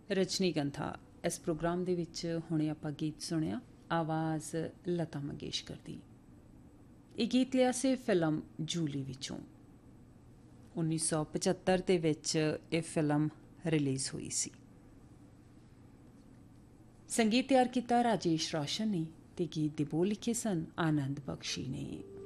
ਰਜਨੀਗੰਧਾ ਇਸ ਪ੍ਰੋਗਰਾਮ ਦੇ ਵਿੱਚ ਹੁਣੇ ਆਪਾਂ ਗੀਤ ਸੁਣਿਆ, ਆਵਾਜ਼ ਲਤਾ ਮੰਗੇਸ਼ਕਰ ਦੀ। ਇਹ ਗੀਤ ਲਿਆ ਸੀ ਫਿਲਮ ਜੂਲੀ ਵਿੱਚੋਂ। 1975 ਦੇ ਵਿੱਚ ਇਹ ਫਿਲਮ ਰਿਲੀਜ਼ ਹੋਈ ਸੀ। ਸੰਗੀਤ ਤਿਆਰ ਕੀਤਾ ਰਾਜੇਸ਼ ਰੋਸ਼ਨ ਨੇ ਤੇ ਗੀਤ ਦੇ ਬੋਲ ਲਿਖੇ ਸਨ ਆਨੰਦ ਬਖਸ਼ੀ ਨੇ।